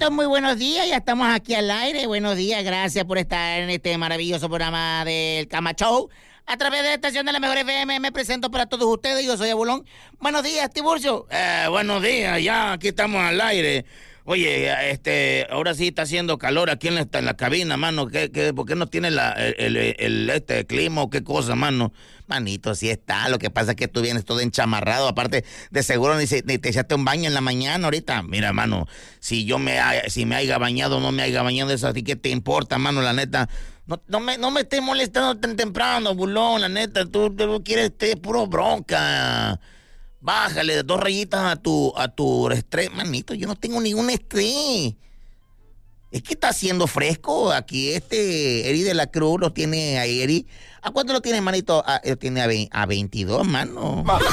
manito, muy buenos días. Ya estamos aquí al aire. Buenos días, gracias por estar en este maravilloso programa del Cama Show. A través de la estación de la Mejor FM me presento para todos ustedes. Yo soy Abulón. Buenos días, Tiburcio. Buenos días, ya aquí estamos al aire. Oye, ahora sí está haciendo calor aquí en la cabina, mano. ¿Por qué no tiene el clima o qué cosa, mano? Manito, sí está. Lo que pasa es que tú vienes todo enchamarrado. Aparte, de seguro ni te echaste un baño en la mañana ahorita. Mira, mano, si me haya bañado o no me haya bañado, eso a ti qué te importa, mano, la neta. No me estés molestando tan temprano, Bulón, la neta. Tú quieres puro bronca. Bájale 2 rayitas a tu estrés, manito. Yo no tengo ningún estrés. Es que está haciendo fresco. Aquí Eri de la Cruz lo tiene a Eri. ¿A cuánto lo tiene, manito? Lo tiene a 22, mano. No.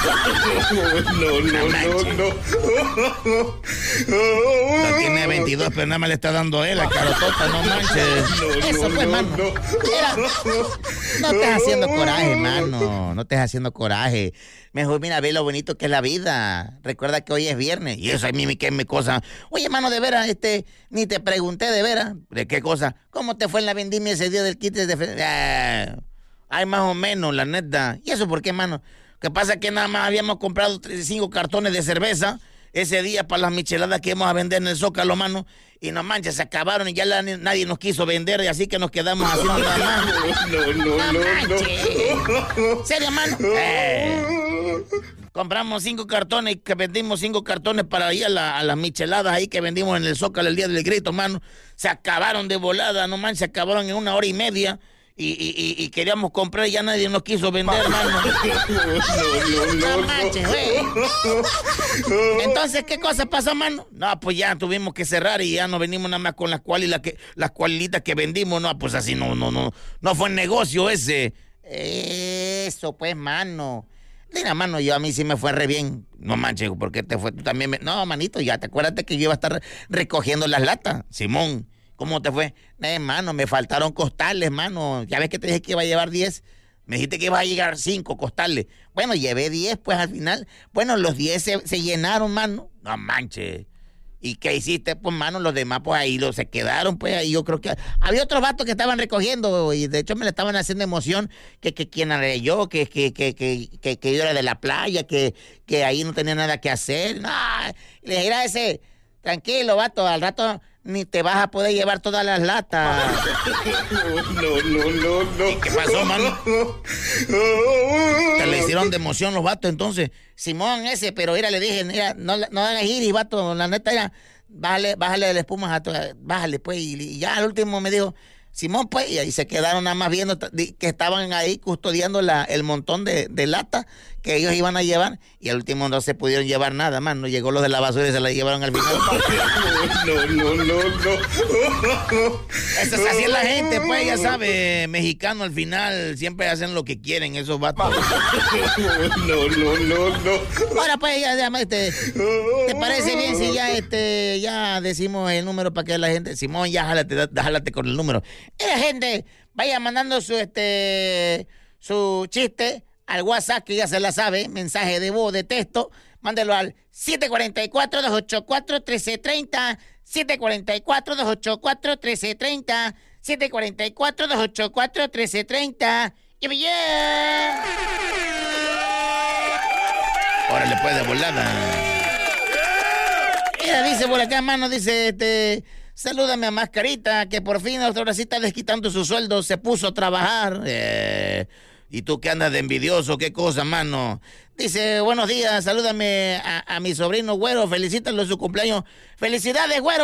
Lo tiene a 22, pero nada más le está dando él, la carotota, no manches. Eso pues, mano. Mira, no estés haciendo coraje, mano. No estés haciendo coraje. Mejor mira, ve lo bonito que es la vida. Recuerda que hoy es viernes. Y eso a mí que me cosa. Oye, mano, de veras, ni te pregunté de veras. ¿De qué cosa? ¿Cómo te fue en la vendimia ese día del kit de ay, más o menos, la neta. ¿Y eso por qué, mano? Que pasa que nada más habíamos comprado 5 cartones de cerveza ese día para las micheladas que íbamos a vender en el Zócalo, mano. Y no manches, se acabaron y ya nadie nos quiso vender, y así que nos quedamos haciendo nada más. No. ¿Serio, mano? Compramos 5 cartones y que vendimos 5 cartones para ir a las micheladas ahí que vendimos en el Zócalo el día del grito, mano. Se acabaron de volada, no manches, se acabaron en 1 hora y media. Y queríamos comprar y ya nadie nos quiso vender, hermano. No manches, güey. Entonces, ¿qué cosa pasó, mano? No, pues ya tuvimos que cerrar y ya no venimos nada más con las cualitas que vendimos. No, pues así no fue negocio ese. Eso, pues, mano. Mira, mano, a mí sí me fue re bien. No manches, ¿por qué te fue? Tú también No, manito, ya te acuerdas que yo iba a estar recogiendo las latas, Simón. ¿Cómo te fue? Mano, me faltaron costales, mano. Ya ves que te dije que iba a llevar 10. Me dijiste que iba a llegar 5 costales. Bueno, llevé 10, pues al final. Bueno, los 10 se llenaron, mano. No manches. ¿Y qué hiciste? Pues, mano, los demás, pues ahí se quedaron, pues ahí yo creo que... Había otros vatos que estaban recogiendo y de hecho me le estaban haciendo emoción que quién era yo, que yo era de la playa, que ahí no tenía nada que hacer. No, y le dije a ese, tranquilo, vato, al rato... Ni te vas a poder llevar todas las latas. No. ¿Y qué pasó, mano? ¿Te le hicieron de emoción los vatos entonces? Simón ese, pero mira, le dije, mira, no hagas iris, vato, la neta era, bájale la espuma, bájale, pues, y ya al último me dijo, Simón, pues, y ahí se quedaron nada más viendo que estaban ahí custodiando el montón de latas que ellos iban a llevar, y al último no se pudieron llevar nada más, no llegó los de la basura y se la llevaron al final. No. Eso es así la gente, pues, ya sabe, mexicano al final siempre hacen lo que quieren esos vatos. No. Ahora pues, ¿te parece bien si ya decimos el número para que la gente, Simón, ya jálate con el número? La gente vaya mandando su chiste al WhatsApp, que ya se la sabe, mensaje de voz, de texto, mándelo al 744-284-1330, 744-284-1330, 744-284-1330, ¡y bien! Órale, pues, de volada. Mira, dice por acá, mano, dice, salúdame a Mascarita, que por fin ahora sí está desquitando su sueldo, se puso a trabajar. ¿Y tú qué andas de envidioso? ¿Qué cosa, mano? Dice, buenos días, salúdame a mi sobrino Güero, felicítalo en su cumpleaños. ¡Felicidades, Güero!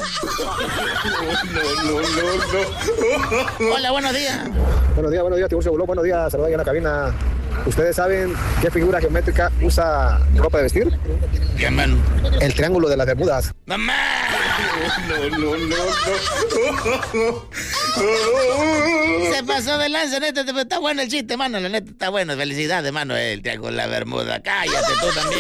No. Hola, buenos días. Buenos días, Tiburcio Bulón, buenos días, saludos ahí en la cabina. ¿Ustedes saben qué figura geométrica usa ropa de vestir? ¿Qué, mano? El triángulo de las Bermudas. ¡Mamá! No. Se pasó de lanza, neta, está bueno el chiste, mano, la neta está bueno. Felicidades, mano, el triángulo de la Bermuda. Cállate tú también.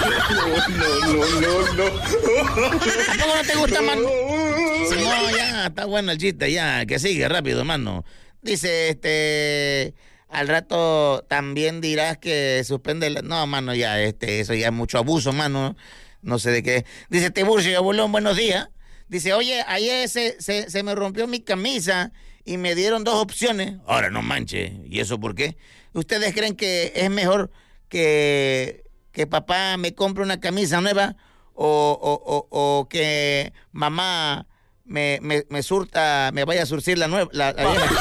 No. ¿A poco no te gusta, mano? Sí, no, ya, está bueno el chiste, ya, que sigue rápido, mano. Dice, al rato también dirás que suspende No, mano, ya, eso ya es mucho abuso, mano. No sé de qué. Dice Tiburcio y Abulón, buenos días. Dice, oye, ayer se me rompió mi camisa y me dieron 2 opciones. Ahora, no manche. ¿Y eso por qué? ¿Ustedes creen que es mejor que papá me compre una camisa nueva o que mamá me vaya a surcir la nueva? La vieja?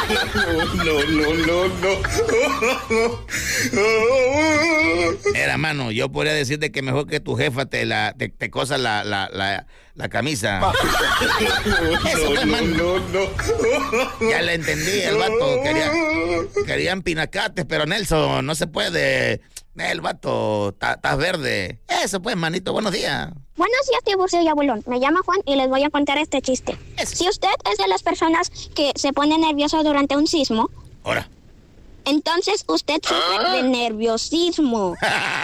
No. Mira, mano, yo podría decirte que mejor que tu jefa te cosa la camisa. Eso fue, mano. Ya le entendí, el vato querían pinacates, pero Nelson, no se puede. El vato, estás verde. Eso pues, manito, buenos días. Buenos días, Tiburcio y Abulón. Me llamo Juan y les voy a contar este chiste. Eso. Si usted es de las personas que se pone nervioso durante un sismo, Ahora. entonces usted sufre de nerviosismo.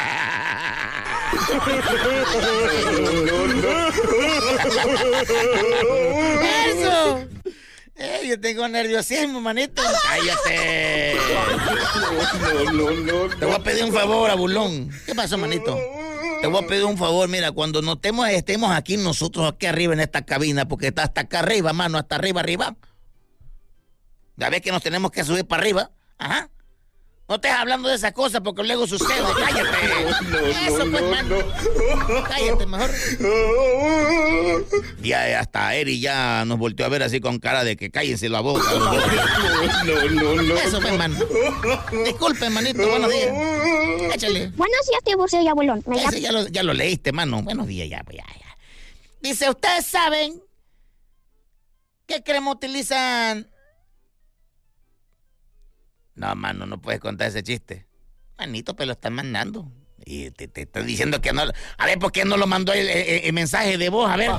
¡Eso! Yo tengo nerviosismo, manito. ¡Cállate! Te voy a pedir un favor, Abulón. ¿Qué pasó, manito? Te voy a pedir un favor, mira, cuando estemos aquí nosotros, aquí arriba en esta cabina, porque está hasta acá arriba, mano, hasta arriba. Ya ves que nos tenemos que subir para arriba. Ajá. No estés hablando de esas cosas porque luego sucede. Cállate. Eso pues, mano. Cállate mejor. Ya hasta Eri ya nos volteó a ver así con cara de que cállense la boca. Eso pues, mano. Disculpe, manito. Buenos días. Échale. Buenos días, Tiburcio y Abulón. Ese ya lo leíste, mano. Buenos días, ya. Dice, ¿ustedes saben qué crema utilizan? No, mano, no puedes contar ese chiste. Manito, pero lo están mandando. Y te estoy diciendo que no. A ver, ¿por qué no lo mandó el mensaje de voz? A ver.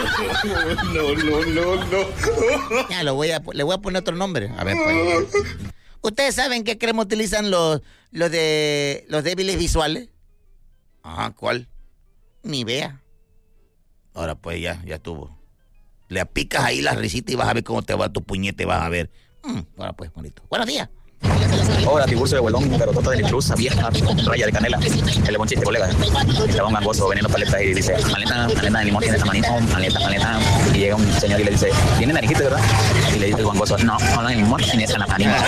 No. Ya, le voy a poner otro nombre. A ver, pues. ¿Ustedes saben qué crema utilizan los débiles visuales? Ajá, ¿cuál? Ni vea. Ahora, pues, ya estuvo. Le apicas ahí la risita y vas a ver cómo te va tu puñete, vas a ver. Ahora, pues, bonito. Buenos días. Hola, Tiburcio de Abuelón, pero tota de cruz, vieja, raya de canela. El buen chiste, colega. Estaba un gangoso vendiendo paletas y dice, maleta de limón tiene tamanito, maleta. Y llega un señor y le dice, ¿tiene narijita, verdad? Y le dice el gangoso, no de limón tiene esa naranjita.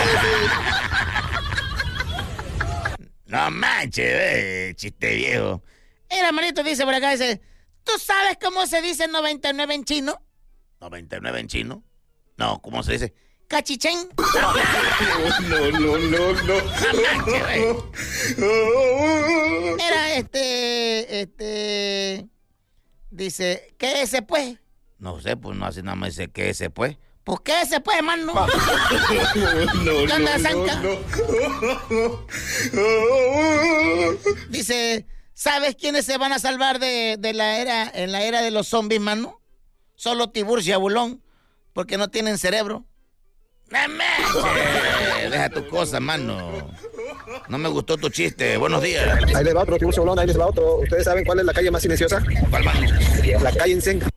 No manches, chiste viejo. El hermanito dice por acá, dice, ¿tú sabes cómo se dice 99 en chino? ¿99 en chino? No, ¿cómo se dice? Cachichén. No. Era dice, ¿qué ese pues? No sé, pues no hace nada más dice, ¿qué ese pues? Pues ¿qué ese pues, hermano? ¿Qué onda, Zanca? Dice, ¿sabes quiénes se van a salvar de la era de los zombies, mano? Solo Tiburcio y Abulón, porque no tienen cerebro. Deja tus cosas, mano. No me gustó tu chiste. Buenos días. Ahí les va otro, Tiburcio Bolón, ahí les va otro. ¿Ustedes saben cuál es la calle más silenciosa? ¿Cuál, mano? La calle en Senca.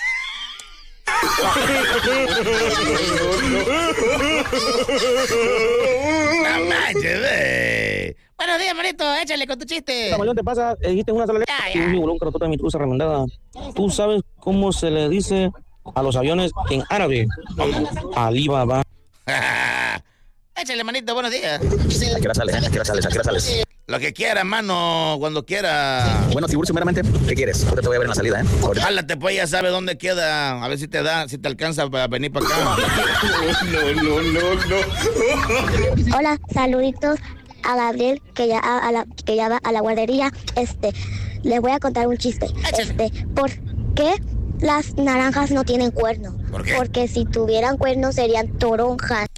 No manches, ve. Buenos días, manito. Échale con tu chiste. ¿Qué te pasa? Dijiste una sola Ya. un bolón carotota de mi truza remendada. ¿Tú sabes cómo se le dice a los aviones en árabe? Alibaba. Échale, manito. Buenos días. ¿A qué hora sales? Lo que quieras, mano. Cuando quieras. Bueno, Tiburcio, meramente, ¿qué quieres? Ahorita te voy a ver en la salida, Ahorita. Jálate, pues, ya sabes dónde queda. A ver si te alcanza para venir para acá. No. Hola, saluditos a Gabriel que ya va a la guardería. Les voy a contar un chiste. ¿Por qué las naranjas no tienen cuerno? ¿Por qué? Porque si tuvieran cuernos serían toronjas.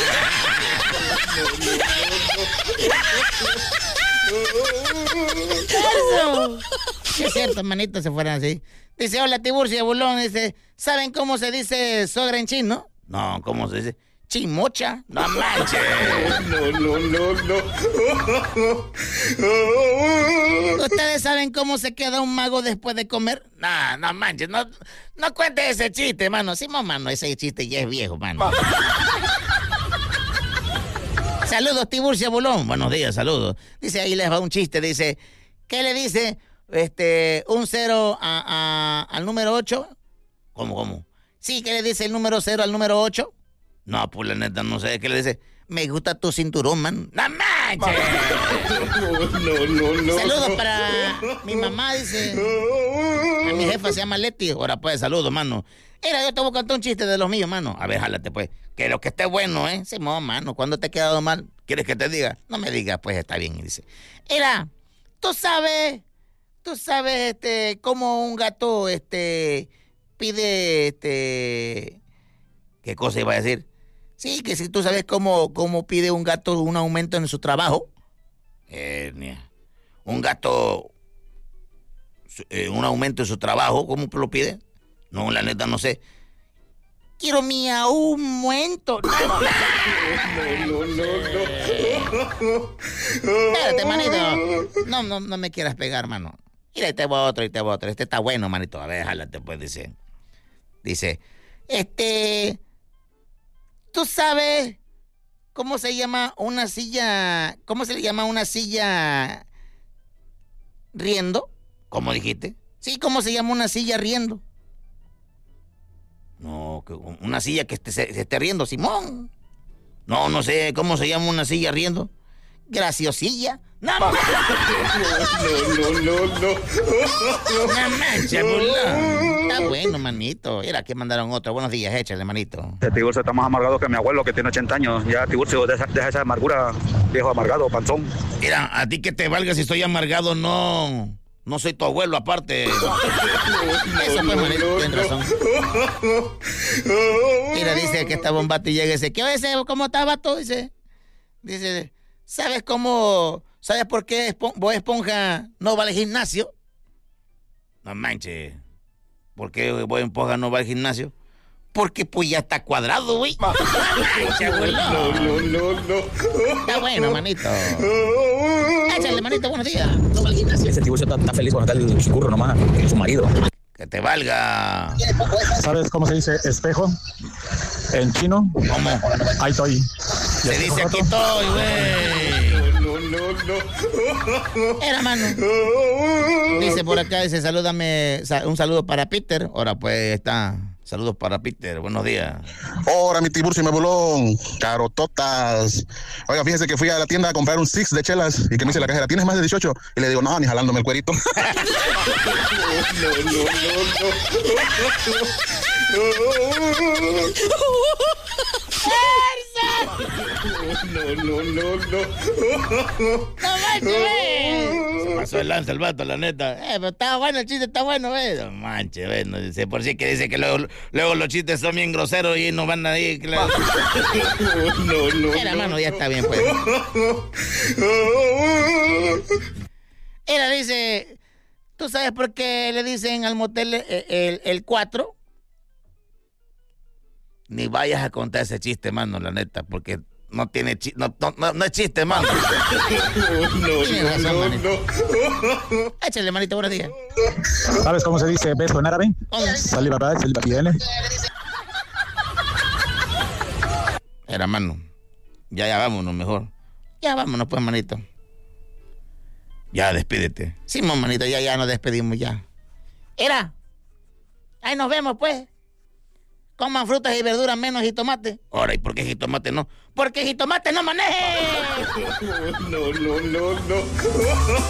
Eso. Es cierto, manito, se fueran así. Dice, hola, Tiburcio y Abulón. Dice, ¿saben cómo se dice sogra en chino? No, ¿cómo se dice? Chimocha. No manches. No. ¿Ustedes saben cómo se queda un mago después de comer? No manches. No cuentes ese chiste, mano. Sí, mano, ese chiste ya es viejo, mano. Saludos, Tiburcio y Abulón. Buenos días, saludos. Dice, ahí les va un chiste. Dice, ¿qué le dice un 0 al número 8? ¿Cómo? Sí, ¿qué le dice el número 0 al número 8? No, pues la neta, no sé. ¿Qué le dice? Me gusta tu cinturón, man. ¡No manches! No. Saludos para mi mamá, dice. A mi jefa se llama Leti. Ahora pues, saludos, mano. Mira, yo te voy a contar un chiste de los míos, mano. A ver, jálate, pues. Que lo que esté bueno, ¿eh? Simón, mano. ¿Cuándo te he quedado mal? ¿Quieres que te diga? No me digas, pues está bien. Y dice, mira, tú sabes, cómo un gato, pide, ¿qué cosa iba a decir? Sí, que si tú sabes cómo pide un gato un aumento en su trabajo. Un gato, un aumento en su trabajo, ¿cómo lo pide? No, la neta no sé. Quiero mi aumento. No. Espérate, manito. No me quieras pegar, mano. Mira, y te voy a otro. Este está bueno, manito. A ver, jálate, pues, dice, ¿tú sabes cómo se llama una silla? ¿Cómo se le llama una silla riendo? ¿Cómo dijiste? Sí, ¿cómo se llama una silla riendo? No, una silla que se esté riendo, Simón. No sé, ¿cómo se llama una silla riendo? Graciosilla. No manches, burlón. Está bueno, manito. Mira, que mandaron otro. Buenos días, échale, manito. Tiburcio está más amargado que mi abuelo, que tiene 80 años. Ya, Tiburcio, deja esa amargura, viejo amargado, panzón. Mira, a ti que te valga si estoy amargado, no soy tu abuelo, aparte. Eso pues, manito, tienes razón. Mira, dice que esta bombate y llega y dice, ¿qué ese? ¿Cómo está, vato? Dice, ¿sabes por qué Bob Esponja no va al gimnasio? No manches. ¿Por qué Bob Esponja no va al gimnasio? Porque pues ya está cuadrado, güey. No. Está bueno, manito. Échale, manito, buenos días. Ese Tiburcio está feliz cuando está el chicurro nomás, su marido. Que te valga. ¿Sabes cómo se dice espejo en chino? ¿Cómo? Ahí estoy. Se dice aquí estoy, güey. Era, mano. Dice por acá, salúdame, un saludo para Peter. Ahora pues está. Saludos para Peter, buenos días. Hola, mi Tiburcio y mi bolón, carototas. Oiga, fíjense que fui a la tienda a comprar un six de chelas y que me dice la cajera, ¿tienes más de 18? Y le digo, no, ni jalándome el cuerito. Se pasó el lanza el vato, la neta. Pero está bueno el chiste, está bueno, No manches, no dice, por si que dice que luego los chistes son bien groseros y no van a ir. Claro. Mira, mano, ya está bien, pues. Mira, dice, ¿tú sabes por qué le dicen al motel el 4? Ni vayas a contar ese chiste, mano, la neta, porque no tiene no es chiste, mano. No. Échale, manito, buenos días. ¿Sabes cómo se dice beso en árabe? Saliva viene. Era, mano. Ya vámonos mejor. Ya vámonos, pues, manito. Ya, despídete. Sí, manito, ya nos despedimos, ya. Era. Ahí nos vemos, pues. Coman frutas y verduras menos jitomate. Ahora, ¿y por qué jitomate no? Porque jitomate no maneje. No.